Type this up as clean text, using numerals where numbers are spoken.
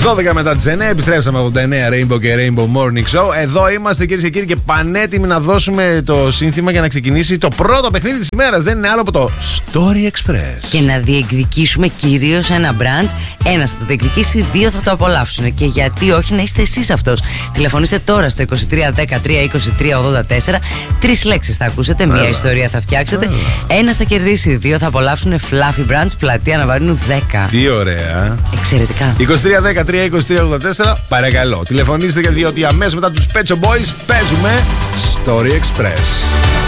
12 μετά τις 9, επιστρέψαμε από 89 Rainbow και Rainbow Morning Show. Εδώ είμαστε, κυρίες και κύριοι, και πανέτοιμοι να δώσουμε το σύνθημα για να ξεκινήσει το πρώτο παιχνίδι της ημέρας. Δεν είναι άλλο από το Story Express. Και να διεκδικήσουμε κυρίως ένα brunch. Ένας θα το διεκδικήσει, δύο θα το απολαύσουν. Και γιατί όχι, να είστε εσείς αυτός. Τηλεφωνήστε τώρα στο 2310-323-84. 3 λέξεις θα ακούσετε, μία ιστορία θα φτιάξετε. Ένας θα κερδίσει, δύο θα απολαύσουν Fluffy Brunch, πλατεία Ναβαρίνου 10. Τι ωραία. Εξαιρετικά. 2310-323-84. Παρακαλώ, τηλεφωνήστε, γιατί αμέσως μετά τους Pet Shop Boys παίζουμε Story Express.